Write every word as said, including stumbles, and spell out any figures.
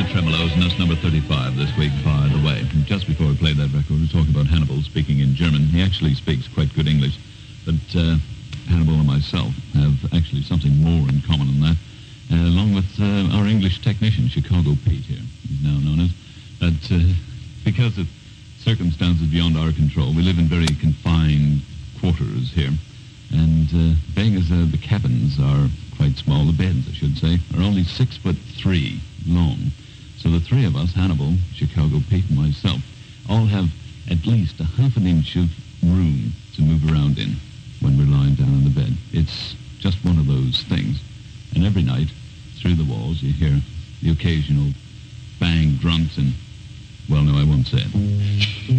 Tremolos, and that's number thirty-five this week, by the way. And just before we played that record, we were talking about Hannibal speaking in German. He actually speaks quite good English, but uh, Hannibal and myself have actually something more in common than that, uh, along with uh, our English technician, Chicago Pete here, he's now known as, that uh, because of circumstances beyond our control, we live in very confined quarters here, and uh, being as uh, the cabins are quite small, the beds, I should say, are only six foot three long. So the three of us, Hannibal, Chicago Pete, and myself, all have at least a half an inch of room to move around in when we're lying down in the bed. It's just one of those things. And every night, through the walls, you hear the occasional bang, grunts, and, well, no, I won't say it.